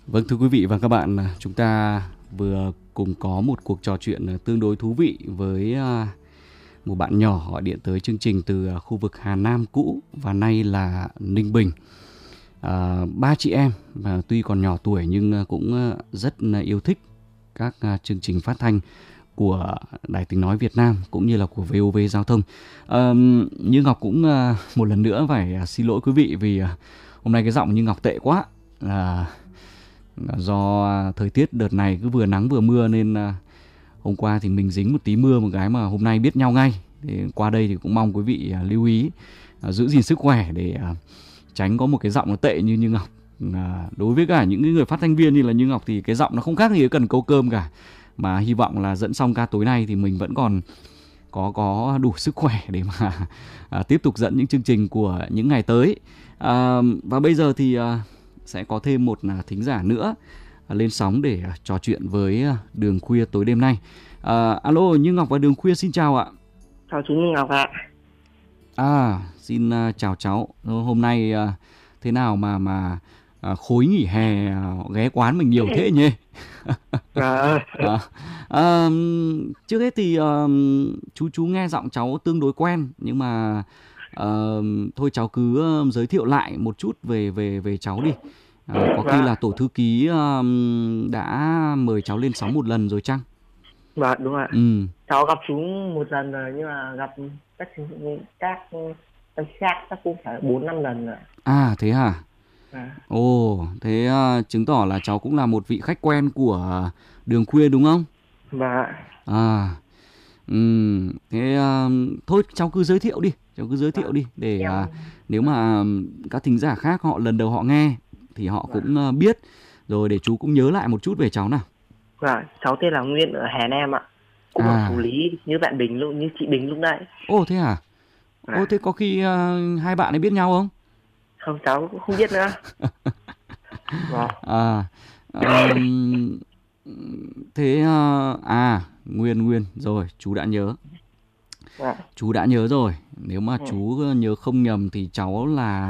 Vâng, thưa quý vị và các bạn, chúng ta vừa cùng có một cuộc trò chuyện tương đối thú vị với một bạn nhỏ gọi điện tới chương trình từ khu vực Hà Nam cũ và nay là Ninh Bình. Ba chị em tuy còn nhỏ tuổi nhưng cũng rất yêu thích các chương trình phát thanh của Đài Tiếng Nói Việt Nam cũng như là của VOV Giao thông. Như Ngọc cũng một lần nữa phải xin lỗi quý vị vì hôm nay cái giọng Như Ngọc tệ quá. Do thời tiết đợt này cứ vừa nắng vừa mưa nên hôm qua thì mình dính một tí mưa một cái mà hôm nay biết nhau ngay. Thì qua đây thì cũng mong quý vị lưu ý giữ gìn sức khỏe để tránh có một cái giọng nó tệ như Ngọc. Đối với cả những người phát thanh viên như là Như Ngọc thì cái giọng nó không khác gì cần câu cơm cả. Mà hy vọng là dẫn xong ca tối nay thì mình vẫn còn có đủ sức khỏe để mà tiếp tục dẫn những chương trình của những ngày tới. Và bây giờ thì sẽ có thêm một thính giả nữa lên sóng để trò chuyện với Đường Khuya tối đêm nay. Alo, Như Ngọc và Đường Khuya xin chào ạ. Chào chú Như Ngọc ạ. Xin chào cháu. Hôm nay thế nào mà khối nghỉ hè ghé quán mình nhiều thế nhỉ? Trước hết thì chú nghe giọng cháu tương đối quen nhưng mà thôi cháu cứ giới thiệu lại một chút về cháu đi. Có khi là tổ thư ký đã mời cháu lên sóng một lần rồi chăng? Vâng, đúng ạ. Cháu gặp chú một lần rồi nhưng mà gặp các MC khác chắc cũng phải 4-5 lần rồi. Thế hả? Ồ, thế chứng tỏ là cháu cũng là một vị khách quen của Đường Khuya đúng không? Vâng. Thế thôi cháu cứ giới thiệu đi để nếu mà các thính giả khác họ lần đầu họ nghe thì họ cũng biết rồi, để chú cũng nhớ lại một chút về cháu nào. Vâng, cháu tên là Nguyên ở Hà Nam ạ. Cũng ở Phú Lý như bạn Bình lúc như chị Bình lúc nãy. Ồ thế hả? Thế có khi hai bạn ấy biết nhau không? Không, cháu cũng không biết nữa. Thế Nguyên rồi, chú đã nhớ. Chú đã nhớ rồi. Nếu mà chú nhớ không nhầm thì cháu là